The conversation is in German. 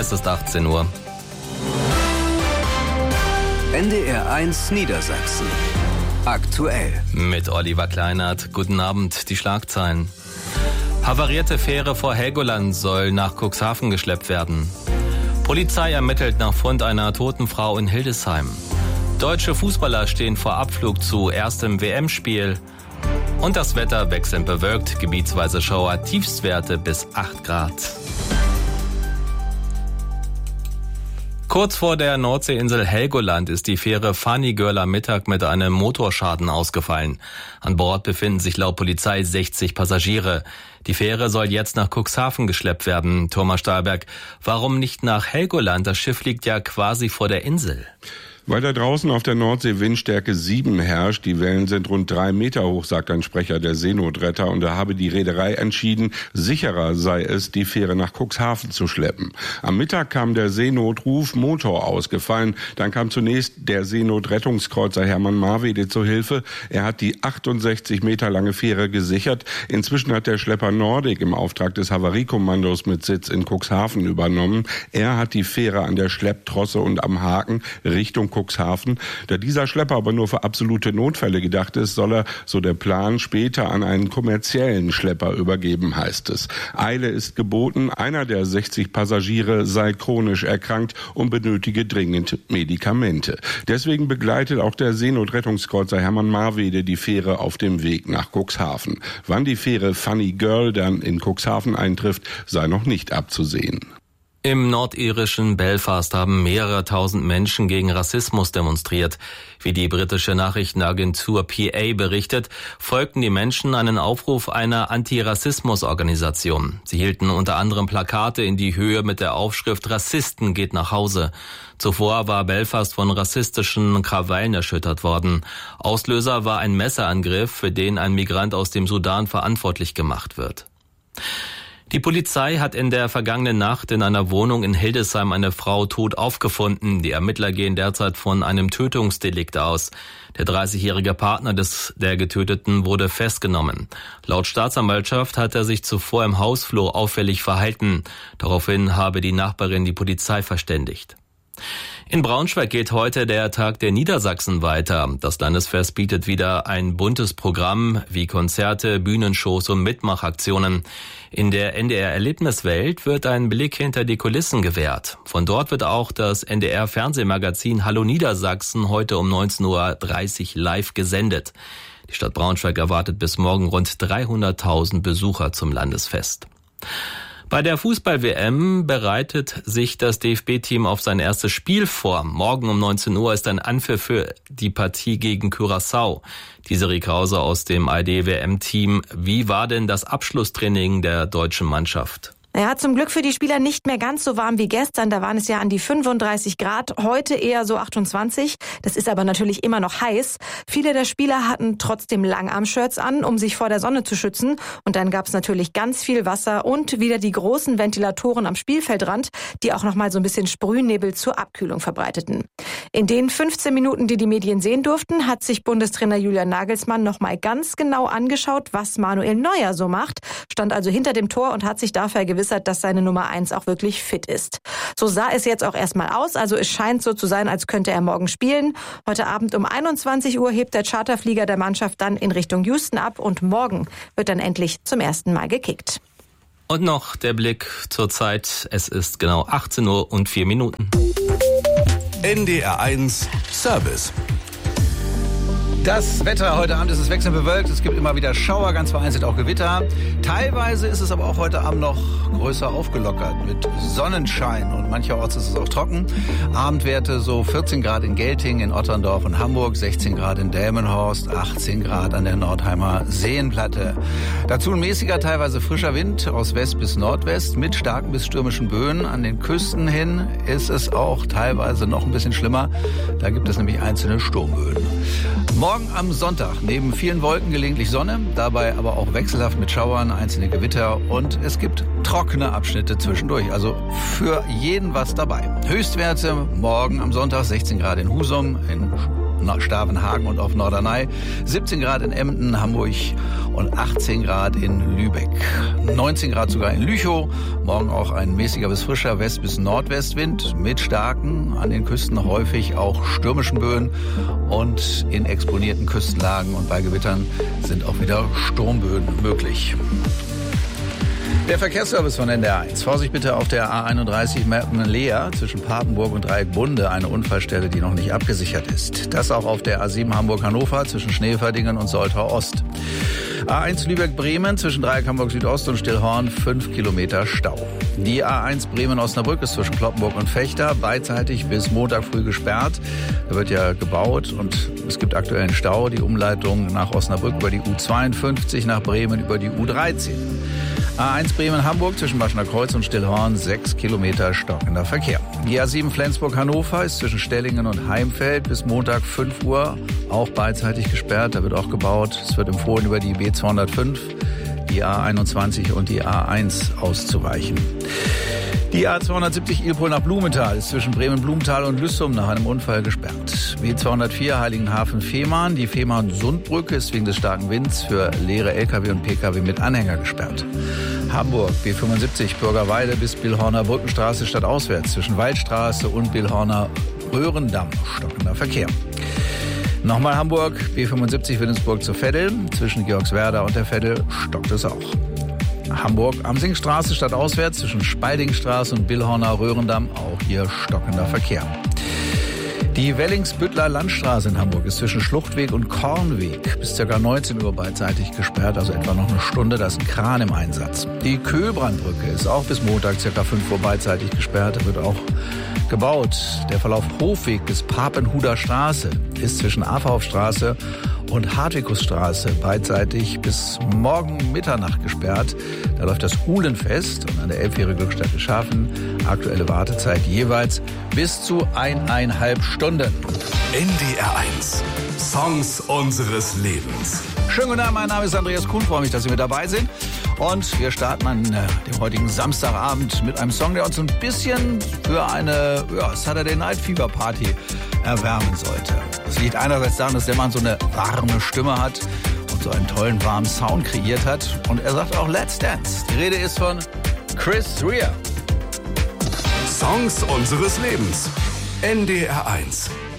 Es ist 18 Uhr. NDR 1 Niedersachsen. Aktuell. Mit Oliver Kleinert. Guten Abend, die Schlagzeilen. Havarierte Fähre vor Helgoland soll nach Cuxhaven geschleppt werden. Polizei ermittelt nach Fund einer toten Frau in Hildesheim. Deutsche Fußballer stehen vor Abflug zu erstem WM-Spiel. Und das Wetter wechselnd bewölkt, gebietsweise Schauer, Tiefstwerte bis 8 Grad. Kurz vor der Nordseeinsel Helgoland ist die Fähre Funny Girl am Mittag mit einem Motorschaden ausgefallen. An Bord befinden sich laut Polizei 60 Passagiere. Die Fähre soll jetzt nach Cuxhaven geschleppt werden. Thomas Stahlberg, warum nicht nach Helgoland? Das Schiff liegt ja quasi vor der Insel. Weil da draußen auf der Nordsee Windstärke 7 herrscht. Die Wellen sind rund 3 Meter hoch, sagt ein Sprecher der Seenotretter. Und da habe die Reederei entschieden, sicherer sei es, die Fähre nach Cuxhaven zu schleppen. Am Mittag kam der Seenotruf, Motor ausgefallen. Dann kam zunächst der Seenotrettungskreuzer Hermann Marwede zu Hilfe. Er hat die 68 Meter lange Fähre gesichert. Inzwischen hat der Schlepper Nordic im Auftrag des Havariekommandos mit Sitz in Cuxhaven übernommen. Er hat die Fähre an der Schlepptrosse und am Haken Richtung Cuxhaven. Da dieser Schlepper aber nur für absolute Notfälle gedacht ist, soll er, so der Plan, später an einen kommerziellen Schlepper übergeben, heißt es. Eile ist geboten. Einer der 60 Passagiere sei chronisch erkrankt und benötige dringend Medikamente. Deswegen begleitet auch der Seenotrettungskreuzer Hermann Marwede die Fähre auf dem Weg nach Cuxhaven. Wann die Fähre Funny Girl dann in Cuxhaven eintrifft, sei noch nicht abzusehen. Im nordirischen Belfast haben mehrere tausend Menschen gegen Rassismus demonstriert. Wie die britische Nachrichtenagentur PA berichtet, folgten die Menschen einen Aufruf einer Antirassismus-Organisation. Sie hielten unter anderem Plakate in die Höhe mit der Aufschrift »Rassisten geht nach Hause«. Zuvor war Belfast von rassistischen Krawallen erschüttert worden. Auslöser war ein Messerangriff, für den ein Migrant aus dem Sudan verantwortlich gemacht wird. Die Polizei hat in der vergangenen Nacht in einer Wohnung in Hildesheim eine Frau tot aufgefunden. Die Ermittler gehen derzeit von einem Tötungsdelikt aus. Der 30-jährige Partner der Getöteten wurde festgenommen. Laut Staatsanwaltschaft hat er sich zuvor im Hausflur auffällig verhalten. Daraufhin habe die Nachbarin die Polizei verständigt. In Braunschweig geht heute der Tag der Niedersachsen weiter. Das Landesfest bietet wieder ein buntes Programm wie Konzerte, Bühnenshows und Mitmachaktionen. In der NDR-Erlebniswelt wird ein Blick hinter die Kulissen gewährt. Von dort wird auch das NDR-Fernsehmagazin Hallo Niedersachsen heute um 19.30 Uhr live gesendet. Die Stadt Braunschweig erwartet bis morgen rund 300.000 Besucher zum Landesfest. Bei der Fußball-WM bereitet sich das DFB-Team auf sein erstes Spiel vor. Morgen um 19 Uhr ist ein Anpfiff für die Partie gegen Curaçao. Desiree Krause aus dem ARD-WM-Team. Wie war denn das Abschlusstraining der deutschen Mannschaft? Ja, zum Glück für die Spieler nicht mehr ganz so warm wie gestern. Da waren es ja an die 35 Grad. Heute eher so 28. Das ist aber natürlich immer noch heiß. Viele der Spieler hatten trotzdem Langarm-Shirts an, um sich vor der Sonne zu schützen. Und dann gab es natürlich ganz viel Wasser und wieder die großen Ventilatoren am Spielfeldrand, die auch nochmal so ein bisschen Sprühnebel zur Abkühlung verbreiteten. In den 15 Minuten, die die Medien sehen durften, hat sich Bundestrainer Julian Nagelsmann nochmal ganz genau angeschaut, was Manuel Neuer so macht. Stand also hinter dem Tor und hat sich dafür vergewissert, dass seine Nummer 1 auch wirklich fit ist. So sah es jetzt auch erstmal aus, also es scheint so zu sein, als könnte er morgen spielen. Heute Abend um 21 Uhr hebt der Charterflieger der Mannschaft dann in Richtung Houston ab und morgen wird dann endlich zum ersten Mal gekickt. Und noch der Blick zur Zeit. Es ist genau 18 Uhr und 4 Minuten. NDR 1 Service. Das Wetter heute Abend ist es wechselnd bewölkt. Es gibt immer wieder Schauer, ganz vereinzelt auch Gewitter. Teilweise ist es aber auch heute Abend noch größer aufgelockert mit Sonnenschein und mancherorts ist es auch trocken. Abendwerte so 14 Grad in Gelting, in Otterndorf und Hamburg, 16 Grad in Delmenhorst, 18 Grad an der Nordheimer Seenplatte. Dazu ein mäßiger, teilweise frischer Wind aus West bis Nordwest mit starken bis stürmischen Böen. An den Küsten hin ist es auch teilweise noch ein bisschen schlimmer. Da gibt es nämlich einzelne Sturmböen. Morgen am Sonntag neben vielen Wolken gelegentlich Sonne, dabei aber auch wechselhaft mit Schauern, einzelne Gewitter und es gibt trockene Abschnitte zwischendurch. Also für jeden was dabei. Höchstwerte morgen am Sonntag 16 Grad in Husum, in Stavenhagen und auf Norderney, 17 Grad in Emden, Hamburg und 18 Grad in Lübeck. 19 Grad sogar in Lüchow. Morgen auch ein mäßiger bis frischer West- bis Nordwestwind mit starken, an den Küsten häufig auch stürmischen Böen und in exponierten Küstenlagen und bei Gewittern sind auch wieder Sturmböen möglich. Der Verkehrsservice von NDR1. Vorsicht bitte auf der A31 Meppen-Leer zwischen Papenburg und Dreieckbunde, eine Unfallstelle, die noch nicht abgesichert ist. Das auch auf der A7 Hamburg-Hannover zwischen Schneeverdingen und Soltau-Ost. A1 Lübeck-Bremen zwischen Dreieck Hamburg-Südost und Stillhorn 5 Kilometer Stau. Die A1 Bremen-Osnabrück ist zwischen Kloppenburg und Fechter beidseitig bis Montag früh gesperrt. Da wird ja gebaut und es gibt aktuellen Stau. Die Umleitung nach Osnabrück über die U52, nach Bremen über die U13. A1 Bremen-Hamburg zwischen Maschener Kreuz und Stillhorn 6 Kilometer stockender Verkehr. Die A7 Flensburg-Hannover ist zwischen Stellingen und Heimfeld bis Montag 5 Uhr auch beidseitig gesperrt. Da wird auch gebaut. Es wird empfohlen, über die B205, die A21 und die A1 auszuweichen. Die A270 Ilpol nach Blumenthal ist zwischen Bremen-Blumenthal und Lüssum nach einem Unfall gesperrt. B204 Heiligenhafen-Fehmarn. Die Fehmarn-Sundbrücke ist wegen des starken Winds für leere Lkw und Pkw mit Anhänger gesperrt. Hamburg B75 Bürgerweide bis Billhorner Brückenstraße stadtauswärts zwischen Waldstraße und Billhorner Röhrendamm stockender Verkehr. Nochmal Hamburg B75 Willensburg zur Veddel. Zwischen Georgswerda und der Veddel stockt es auch. Hamburg Amsingstraße stadtauswärts zwischen Speidingstraße und Billhorner Röhrendamm, auch hier stockender Verkehr. Die Wellingsbüttler Landstraße in Hamburg ist zwischen Schluchtweg und Kornweg bis ca. 19 Uhr beidseitig gesperrt, also etwa noch eine Stunde, da ist ein Kran im Einsatz. Die Köhlbrandbrücke ist auch bis Montag ca. 5 Uhr beidseitig gesperrt, da wird auch gebaut. Der Verlauf Hofweg bis Papenhuder Straße ist zwischen Afhaufstraße und Hartwikusstraße beidseitig bis morgen Mitternacht gesperrt. Da läuft das Uhlenfest und an der Elbfähre Glückstadt Schafen aktuelle Wartezeit jeweils bis zu 1,5 Stunden. NDR 1. Songs unseres Lebens. Schönen guten Abend, mein Name ist Andreas Kuhn, freue mich, dass Sie mit dabei sind. Und wir starten an dem heutigen Samstagabend mit einem Song, der uns ein bisschen für eine Saturday Night Fever Party erwärmen sollte. Das liegt einerseits daran, dass der Mann so eine warme Stimme hat und so einen tollen, warmen Sound kreiert hat. Und er sagt auch Let's Dance. Die Rede ist von Chris Rea. Songs unseres Lebens. NDR 1.